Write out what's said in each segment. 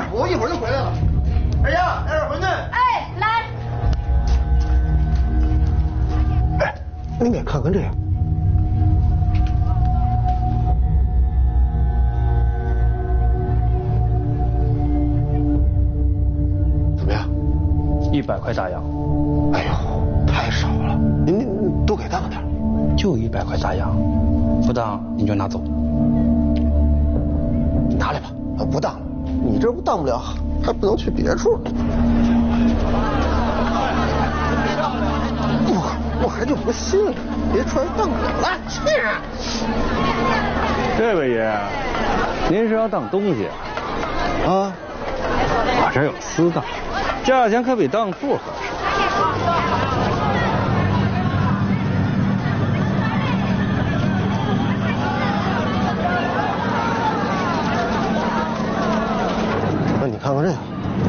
我一会儿就回来了。二丫，来点馄饨。 哎，来。 哎，你给看看这个。怎么样 ？100块大洋。 哎呦，太少了，您多给当点。 就100块大洋，不当你就拿走。 拿来吧，不当了。你这不当不了，还不能去别处。我还就不信了，别穿当狗了，去！ 这位爷，您是要当东西啊？我这有私当，价钱可比当铺合适。 那你看看这个。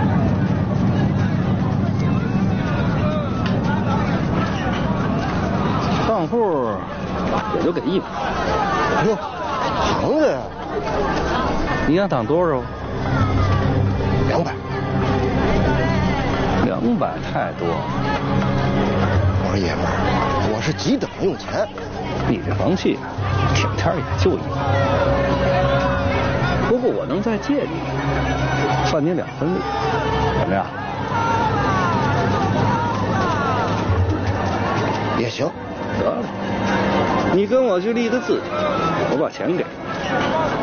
当铺也就给100。 哎呦，行的呀！ 你想当多少 ？200。 200太多。 我说爷们儿，我是急等用钱。 你这房契挺天也就100。不过我能再借你，算你2分利，怎么样？ 也行。 得了，你跟我去立个字据，我把钱给你。